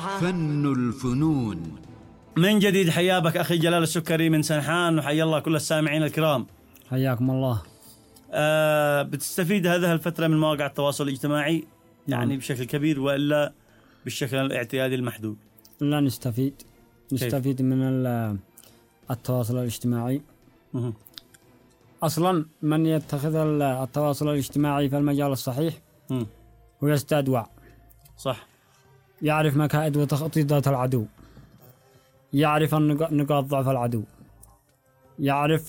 فن الفنون. من جديد حيا بك أخي جلال السكري من سنحان، وحيا الله كل السامعين الكرام. حياكم الله. بتستفيد هذه الفترة من مواقع التواصل الاجتماعي يعني بشكل كبير وإلا بالشكل الاعتيادي المحدود؟ لا، نستفيد من التواصل الاجتماعي. أصلا من يتخذ التواصل الاجتماعي في المجال الصحيح هو يزداد وعي، صح، يعرف مكائد وتخطيطات العدو، يعرف نقاط ضعف العدو، يعرف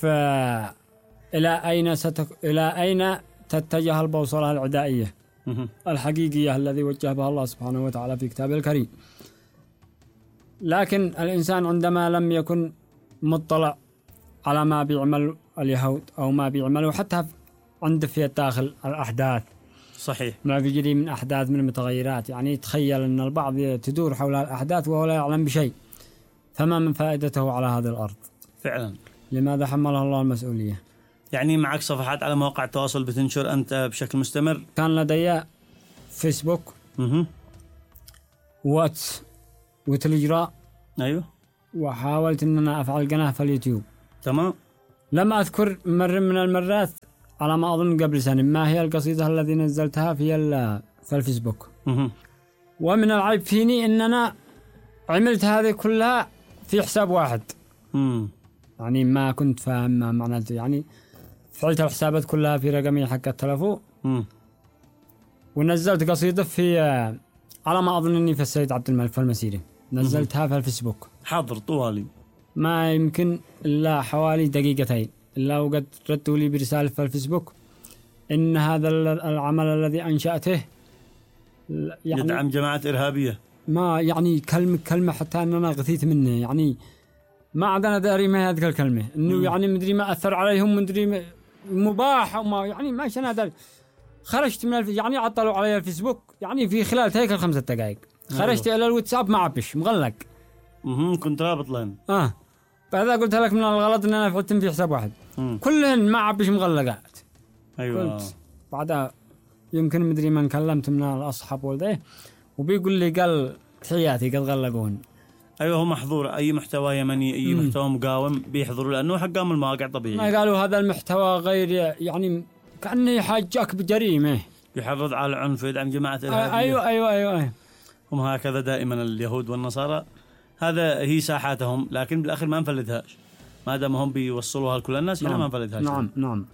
إلى أين تتجه البوصلة العدائية الحقيقية الذي وجه بها الله سبحانه وتعالى في كتابه الكريم. لكن الإنسان عندما لم يكن مطلع على ما بيعمل اليهود أو ما بيعملوا حتى في الداخل الأحداث، صحيح، ما بيجري من أحداث من المتغيرات، يعني تخيل أن البعض تدور حول الأحداث وهو لا يعلم بشيء، فما من فائدته على هذه الأرض فعلا. لماذا حمله الله المسؤولية؟ يعني معك صفحات على مواقع التواصل بتنشر أنت بشكل مستمر؟ كان لدي فيسبوك واتس وتليجرام. أيوه، وحاولت أن أنا أفعل قناة في اليوتيوب. تمام. لم أذكر مرة من المرات على ما أظن قبل سنة ما هي القصيدة التي نزلتها في الفيسبوك. ومن العيب فيني أن أنا عملت هذه كلها في حساب واحد. يعني ما كنت فاهم ما معناته، يعني فعلت الحسابات كلها في رقمي حق التلفون. ونزلت قصيدة في على ما أظن أني في السيد عبد الملك المسيري، نزلتها في الفيسبوك. حاضر طوالي ما يمكن إلا حوالي دقيقتين إلا وقد ردوا لي برسالة في الفيسبوك إن هذا العمل الذي أنشأته يعني يدعم جماعة إرهابية. ما يعني كلمة حتى أن أنا غثيت منه، يعني ما عاد أنا داري ما هذه الكلمة إنه يعني مدري ما أثر عليهم، مدري مباح وما يعني ما شنا داري. خرجت من يعني عطلوا علي الفيسبوك يعني في خلال هيك 5 دقائق. خرجت إلى الواتساب ما عبش مغلق. كنت رابط لين. فهذا قلت لك من الغلط ان انا فعلت في حساب واحد. كلهن ما عبش مغلقات. ايوه. قلت بعدها يمكن مدري من كلمت من الاصحاب ولده وبيقول لي قال تحياتي قد غلقون. ايوه، هو محظور اي محتوى يمني اي محتوى مقاوم بيحضروا لانه حقهم المواقع طبيعي. ما قالوا هذا المحتوى غير يعني كأنه يحاجك بجريمه، يحرض على العنف ويدعم جماعة إرهابية. ايوه هم هكذا دائما اليهود والنصارى، هذا هي ساحاتهم، لكن بالاخر ما نفلتهاش ما دام هم بيوصلوها لكل الناس. نعم. ما نفلتهاش. نعم.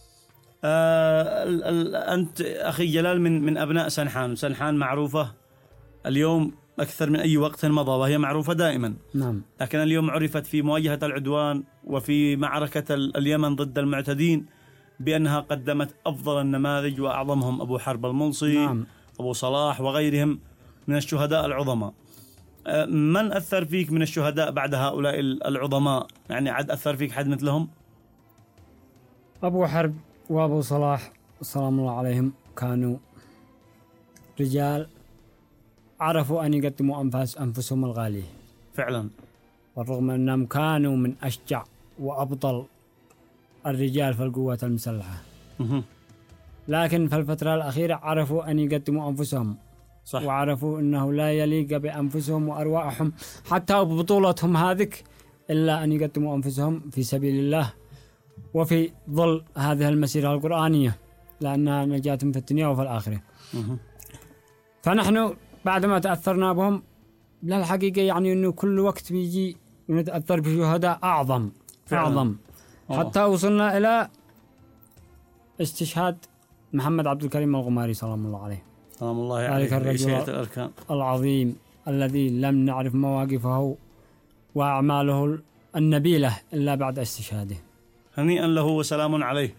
أنت أخي جلال من أبناء سنحان معروفة اليوم أكثر من أي وقت مضى، وهي معروفة دائما. نعم. لكن اليوم عرفت في مواجهة العدوان وفي معركة اليمن ضد المعتدين بأنها قدمت أفضل النماذج وأعظمهم أبو حرب الملصي. نعم. أبو صلاح وغيرهم من الشهداء العظماء. من أثر فيك من الشهداء بعد هؤلاء العظماء؟ يعني عد أثر فيك حد مثلهم؟ أبو حرب وأبو صلاح سلام الله عليهم كانوا رجال عرفوا أن يقدموا أنفسهم الغالية فعلا، بالرغم أنهم كانوا من أشجع وأبطل الرجال في القوات المسلحة. لكن في الفترة الأخيرة عرفوا أن يقدموا أنفسهم. صح. وعرفوا أنه لا يليق بأنفسهم وأرواحهم حتى ببطولتهم هذيك إلا أن يقدموا أنفسهم في سبيل الله وفي ظل هذه المسيرة القرآنية، لأنها نجاة في الدنيا وفي الآخرة. فنحن بعدما تأثرنا بهم للحقيقة يعني أنه كل وقت بيجي نتأثر بشهداء أعظم. حتى وصلنا إلى استشهاد محمد عبد الكريم الغماري سلام الله عليه. سلام الله عليه، الرجل العظيم الذي لم نعرف مواقفه وأعماله النبيلة إلا بعد استشهاده. هنيئا له وسلام عليه.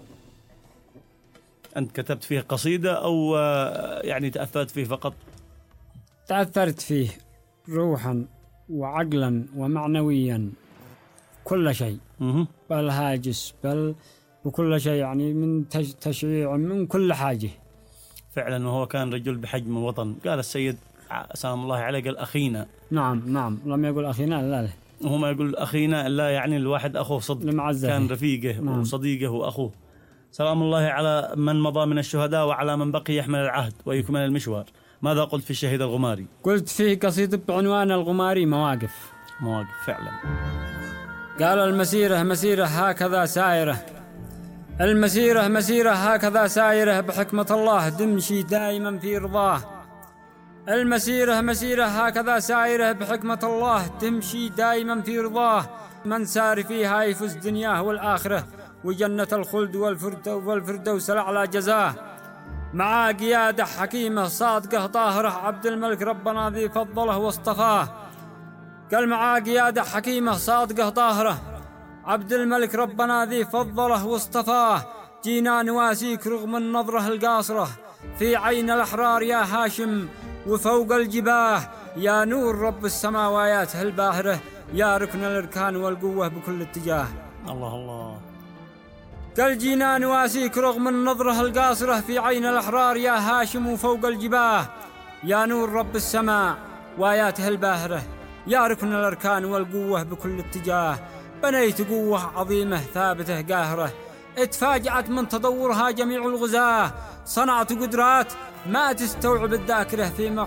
أنت كتبت فيه قصيدة أو يعني تأثرت فيه فقط؟ تأثرت فيه روحا وعقلا ومعنويا كل شيء. بل هاجس بل وكل شيء، يعني من تشريع من كل حاجة فعلا. وهو كان رجل بحجم الوطن. قال السيد سلام الله عليه قال أخينا. نعم لم يقول أخينا لا وهو ما يقول أخينا إلا يعني الواحد أخوه صدق، كان رفيقه وصديقه وأخوه. سلام الله على من مضى من الشهداء وعلى من بقي يحمل العهد ويكمل المشوار. ماذا قلت في الشهيد الغماري؟ قلت فيه قصيدة بعنوان الغماري مواقف. مواقف فعلا. قال المسيرة مسيرة هكذا سائرة، المسيرة مسيرة هكذا سائرة، بحكمة الله تمشي دائما في رضاه. المسيرة مسيرة هكذا سائرة، بحكمة الله تمشي دائما في رضاه. من سار فيها يفوز دنياه والآخرة، وجنة الخلد والفردوس الأعلى جزاه. مع قيادة حكيمة صادقة طاهرة، عبد الملك ربنا ذي فضله واصطفاه. قال مع قيادة حكيمة صادقة طاهرة، عبد الملك ربنا ذي فضله واصطفاه. جينا نواسيك رغم النظرة القاصرة، في عين الأحرار يا هاشم وفوق الجباه. يا نور رب السماوات الباهرة، يا ركن الأركان والقوة بكل اتجاه. الله الله. قال جينا نواسيك رغم النظرة القاصرة، في عين الأحرار يا هاشم وفوق الجباه. يا نور رب السماء وآياته الباهرة، يا ركن الأركان والقوة بكل اتجاه. بنيت قوة عظيمة ثابتة قاهرة، اتفاجأت من تطورها جميع الغزاة. صنعت قدرات ما تستوعب الذاكرة،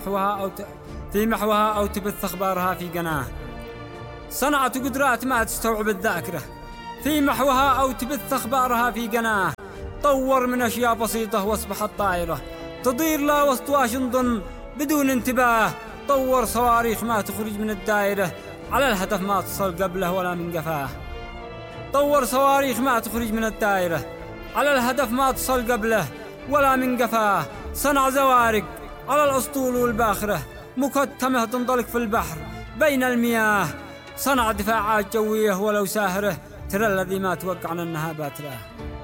في محوها أو تبث أخبارها في قناه. صنعت قدرات ما تستوعب الذاكرة، في محوها أو تبث أخبارها في قناه. طور من أشياء بسيطة واصبحت طائرة، تطير لا وسط واشنطن بدون انتباه. طور صواريخ ما تخرج من الدائرة، على الهدف ما تصل قبله ولا من قفاه. طور صواريخ ما تخرج من الدائرة، على الهدف ما تصل قبله ولا من قفاه. صنع زوارق على الأسطول والباخرة، مكتمة تنطلق في البحر بين المياه. صنع دفاعات جوية ولو ساهرة، ترى الذي ما توقعنا أنها باتراه.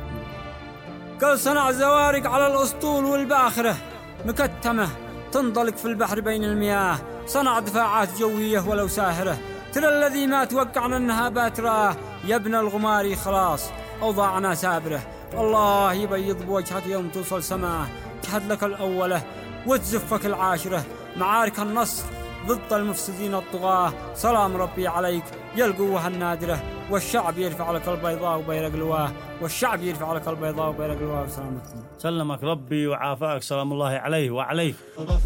قال صنع زوارق على الأسطول والباخرة، مكتمة تنطلق في البحر بين المياه. صنع دفاعات جوية ولو ساهرة، ترى الذي ما توقعنا أنها باتراه. يا ابن الغماري خلاص أوضاعنا سابرة، الله يبيض بوجهك يوم توصل سماه. تحد لك الأولة وتزفك العاشرة، معارك النصر ضد المفسدين الطغاة. سلام ربي عليك يا القوة النادرة، والشعب يرفع لك البيضاء وبيرق لواه، والشعب يرفع لك البيضاء وبيرق لواه. سلامك سلمك ربي وعافاك، سلام الله عليه وعليك.